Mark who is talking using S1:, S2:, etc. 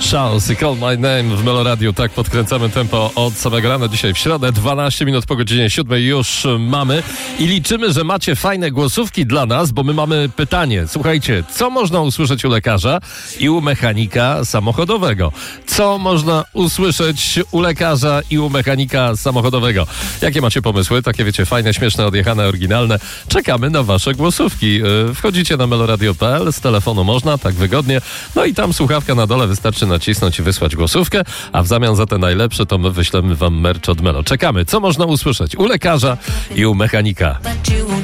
S1: Charles i Call My Name w Meloradiu. Tak podkręcamy tempo od samego rana dzisiaj w środę. 12 minut po godzinie 7 już mamy i liczymy, że macie fajne głosówki dla nas, bo my mamy pytanie. Słuchajcie, co można usłyszeć u lekarza i u mechanika samochodowego? Co można usłyszeć u lekarza i u mechanika samochodowego? Jakie macie pomysły? Takie wiecie, fajne, śmieszne, odjechane, oryginalne. Czekamy na wasze głosówki. Wchodzicie na meloradio.pl, z telefonu można, tak wygodnie. No i tam słuchawka na dole, wystarczy nacisnąć i wysłać głosówkę, a w zamian za te najlepsze to my wyślemy wam merch od Melo. Czekamy. Co można usłyszeć u lekarza i u mechanika?